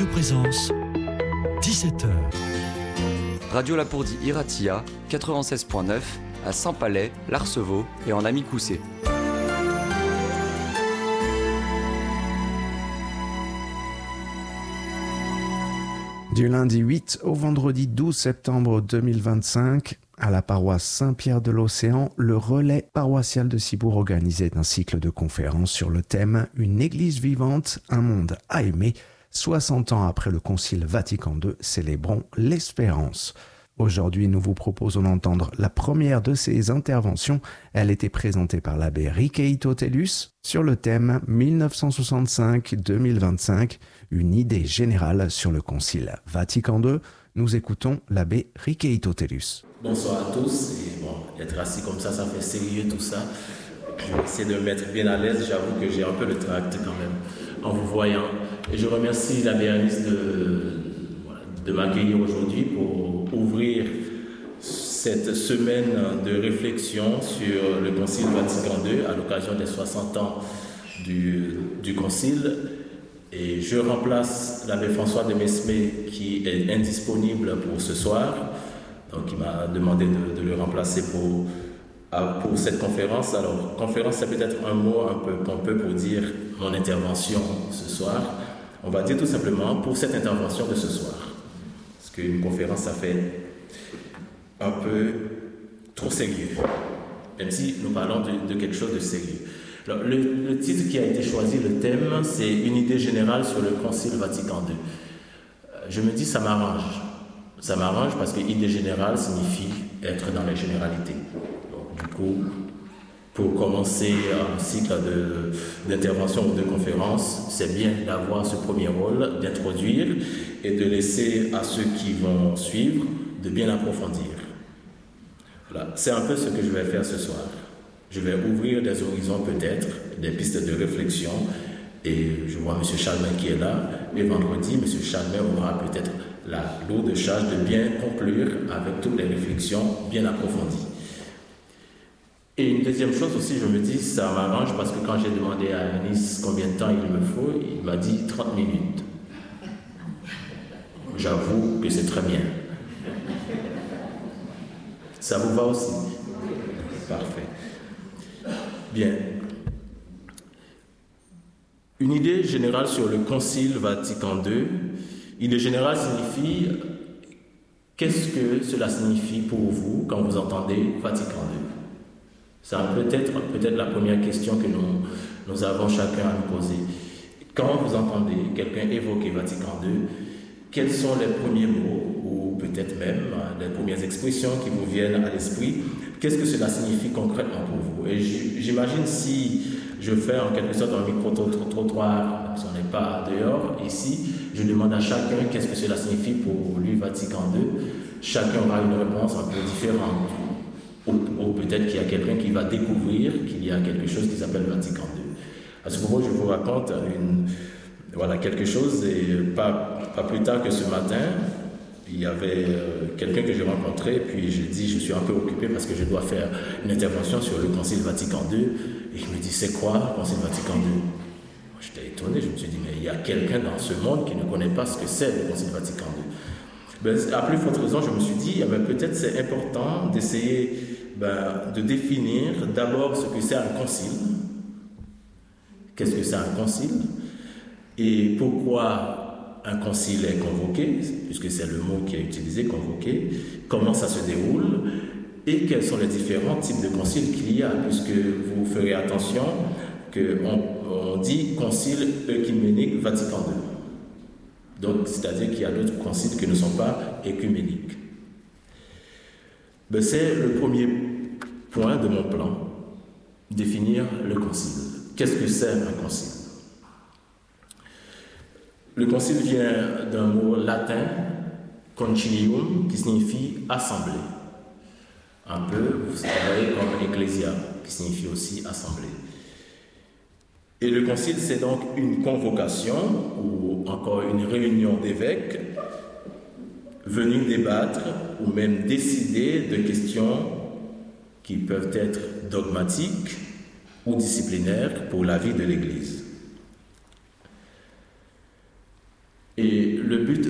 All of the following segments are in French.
Radio Présence, 17h. Radio Lapourdie Iratia, 96.9, à Saint-Palais, l'Arceveau et en Amicoussé. Du lundi 8 au vendredi 12 septembre 2025, à la paroisse Saint-Pierre de l'Océan, le relais paroissial de Ciboure organisait un cycle de conférences sur le thème « Une église vivante, un monde à aimer ». 60 ans après le Concile Vatican II, célébrons l'espérance. Aujourd'hui, nous vous proposons d'entendre la première de ces interventions. Elle était présentée par l'abbé Riqueito Tellus sur le thème 1965-2025, une idée générale sur le Concile Vatican II. Nous écoutons l'abbé Riqueito Tellus. Bonsoir à tous. Et être assis comme ça fait sérieux tout ça. Je vais essayer de me mettre bien à l'aise. J'avoue que j'ai un peu le tract quand même en vous voyant. Et je remercie l'abbé Anis de m'accueillir aujourd'hui pour ouvrir cette semaine de réflexion sur le Concile Vatican II à l'occasion des 60 ans du Concile. Et je remplace l'abbé François de Mesmé qui est indisponible pour ce soir. Donc il m'a demandé de le remplacer pour cette conférence. Alors, conférence, c'est peut-être un mot un peu pompeux pour dire mon intervention ce soir. On va dire tout simplement pour cette intervention de ce soir. Parce qu'une conférence, ça fait un peu trop sérieux. Même si nous parlons de quelque chose de sérieux. Alors, le titre qui a été choisi, le thème, c'est une idée générale sur le Concile Vatican II. Je me dis, ça m'arrange. Ça m'arrange parce que idée générale signifie être dans les généralités. Donc, du coup, pour commencer un cycle d'intervention ou de conférence, c'est bien d'avoir ce premier rôle, d'introduire et de laisser à ceux qui vont suivre de bien approfondir. Voilà, c'est un peu ce que je vais faire ce soir. Je vais ouvrir des horizons peut-être, des pistes de réflexion. Et je vois M. Chalmin qui est là. Et vendredi, M. Chalmin aura peut-être la lourde charge de bien conclure avec toutes les réflexions bien approfondies. Et une deuxième chose aussi, je me dis, ça m'arrange parce que quand j'ai demandé à Anis combien de temps il me faut, il m'a dit 30 minutes. J'avoue que c'est très bien. Ça vous va aussi? Parfait. Bien. Une idée générale sur le Concile Vatican II. Idée générale signifie, qu'est-ce que cela signifie pour vous quand vous entendez Vatican II? C'est peut-être la première question que nous avons chacun à nous poser. Quand vous entendez quelqu'un évoquer Vatican II, quels sont les premiers mots ou peut-être même les premières expressions qui vous viennent à l'esprit? Qu'est-ce que cela signifie concrètement pour vous? Et j'imagine si je fais en quelque sorte un micro-trottoir, si on n'est pas dehors, ici, je demande à chacun qu'est-ce que cela signifie pour lui Vatican II. Chacun aura une réponse un peu différente. Ou peut-être qu'il y a quelqu'un qui va découvrir qu'il y a quelque chose qui s'appelle Vatican II. À ce moment, je vous raconte quelque chose, et pas plus tard que ce matin, il y avait quelqu'un que j'ai rencontré, et puis je dis, je suis un peu occupé parce que je dois faire une intervention sur le Concile Vatican II, et il me dit, c'est quoi le Concile Vatican II? J'étais étonné, je me suis dit, mais il y a quelqu'un dans ce monde qui ne connaît pas ce que c'est le Concile Vatican II. À plus forte raison, je me suis dit, peut-être c'est important d'essayer de définir d'abord ce que c'est un concile. Qu'est-ce que c'est un concile? Et pourquoi un concile est convoqué, puisque c'est le mot qui est utilisé, convoqué, comment ça se déroule, et quels sont les différents types de conciles qu'il y a, puisque vous ferez attention qu'on dit concile œcuménique Vatican II. Donc, c'est-à-dire qu'il y a d'autres conciles qui ne sont pas œcuméniques. C'est le premier point de mon plan, définir le concile. Qu'est-ce que c'est un concile? Le concile vient d'un mot latin, concilium, qui signifie assemblée. Un peu, vous savez, comme ecclésia, qui signifie aussi assemblée. Et le concile, c'est donc une convocation ou encore une réunion d'évêques venus débattre ou même décider de questions qui peuvent être dogmatiques ou disciplinaires pour la vie de l'Église. Et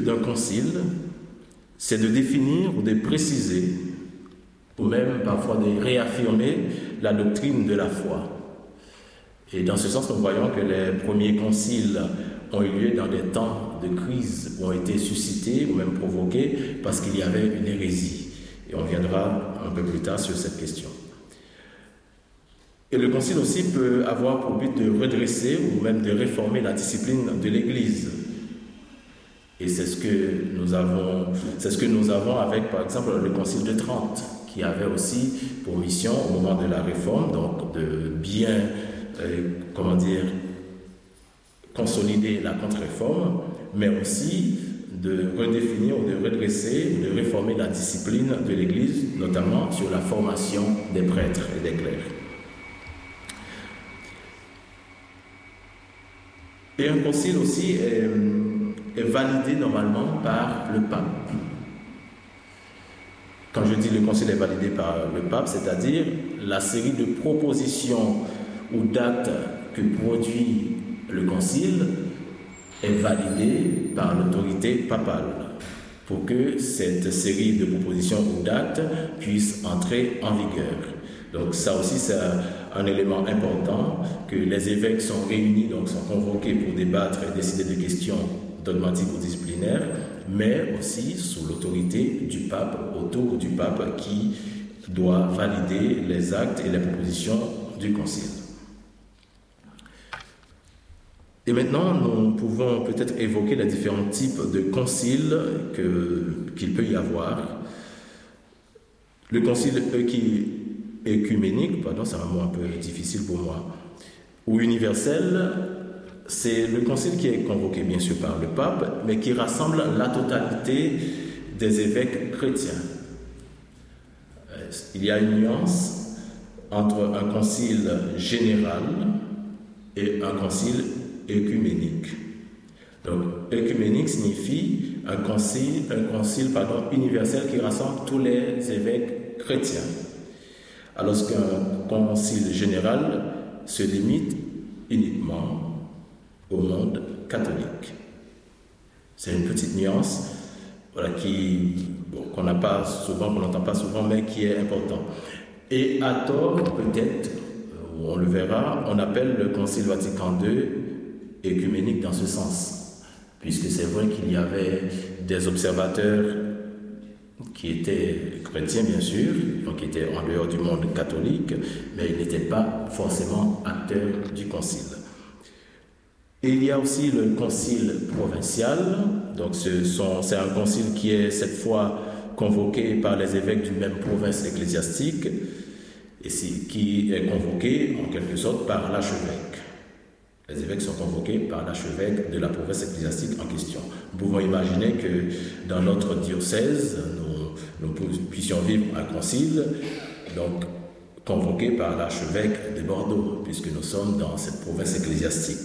d'un concile, c'est de définir ou de préciser, ou même parfois de réaffirmer la doctrine de la foi. Et dans ce sens, nous voyons que les premiers conciles ont eu lieu dans des temps de crise, ont été suscités ou même provoqués parce qu'il y avait une hérésie. Et on viendra un peu plus tard sur cette question. Et le concile aussi peut avoir pour but de redresser ou même de réformer la discipline de l'Église. Et c'est ce que nous avons avec, par exemple, le concile de Trente, qui avait aussi pour mission, au moment de la réforme, donc de bien, consolider la contre-réforme, mais aussi de redéfinir ou de redresser ou de réformer la discipline de l'Église, notamment sur la formation des prêtres et des clercs. Et un concile aussi est validé normalement par le pape. Quand je dis le concile est validé par le pape, c'est-à-dire la série de propositions ou d'actes que produit le concile est validée par l'autorité papale pour que cette série de propositions ou d'actes puisse entrer en vigueur. Donc ça aussi, c'est un élément important, que les évêques sont réunis, donc sont convoqués pour débattre et décider de questions dogmatiques ou disciplinaires, mais aussi sous l'autorité du pape, autour du pape qui doit valider les actes et les propositions du concile. Et maintenant, nous pouvons peut-être évoquer les différents types de conciles qu'il peut y avoir. Le concile œcuménique, c'est un mot un peu difficile pour moi, ou universel, c'est le concile qui est convoqué bien sûr par le pape, mais qui rassemble la totalité des évêques chrétiens. Il y a une nuance entre un concile général et un concile œcuménique. Donc, œcuménique signifie un concile universel qui rassemble tous les évêques chrétiens. Alors qu'un concile général se limite uniquement au monde catholique. C'est une petite nuance qu'on n'entend pas souvent, mais qui est importante. Et à tort, peut-être, on le verra, on appelle le Concile Vatican II œcuménique dans ce sens, puisque c'est vrai qu'il y avait des observateurs qui étaient chrétiens, bien sûr, donc qui étaient en dehors du monde catholique, mais ils n'étaient pas forcément acteurs du concile. Et il y a aussi le concile provincial, donc c'est un concile qui est cette fois convoqué par les évêques d'une même province ecclésiastique, et qui est convoqué en quelque sorte par l'archevêque. Les évêques sont convoqués par l'archevêque de la province ecclésiastique en question. Nous pouvons imaginer que dans notre diocèse, nous puissions vivre un concile, donc convoqué par l'archevêque de Bordeaux, puisque nous sommes dans cette province ecclésiastique.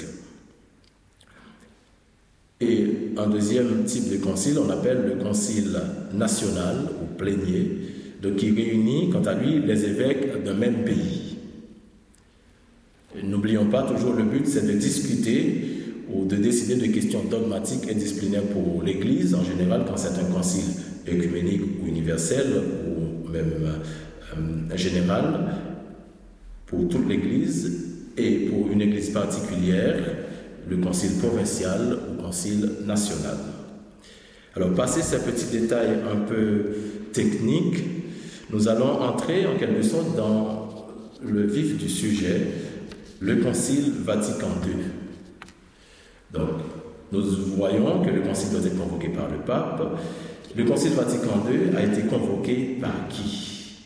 Et un deuxième type de concile, on appelle le concile national ou plénier, donc qui réunit, quant à lui, les évêques d'un même pays. N'oublions pas, toujours le but, c'est de discuter ou de décider de questions dogmatiques et disciplinaires pour l'Église, en général, quand c'est un concile œcuménique ou universel, ou même général, pour toute l'Église, et pour une Église particulière, le concile provincial ou concile national. Alors, passé ces petits détails un peu techniques, nous allons entrer en quelque sorte dans le vif du sujet, le Concile Vatican II. Donc, nous voyons que le Concile doit être convoqué par le pape. Le Concile Vatican II a été convoqué par qui?